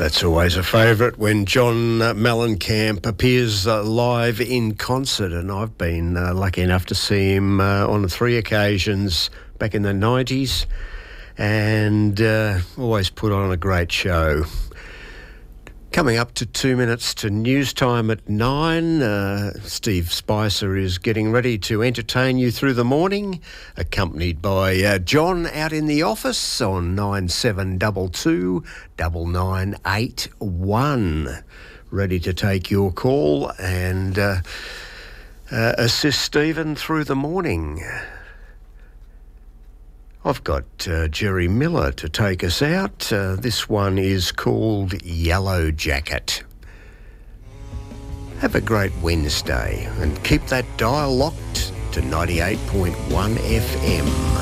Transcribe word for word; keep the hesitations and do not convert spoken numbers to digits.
That's always a favourite when John uh, Mellencamp appears uh, live in concert, and I've been uh, lucky enough to see him uh, on three occasions back in the nineties, and uh, always put on a great show. Coming up to two minutes to news time at nine, uh, Steve Spicer is getting ready to entertain you through the morning, accompanied by uh, John out in the office on nine seven two two, nine nine eight one. Ready to take your call and uh, uh, assist Stephen through the morning. I've got uh, Jerry Miller to take us out. Uh, this one is called Yellow Jacket. Have a great Wednesday and keep that dial locked to ninety-eight point one F M.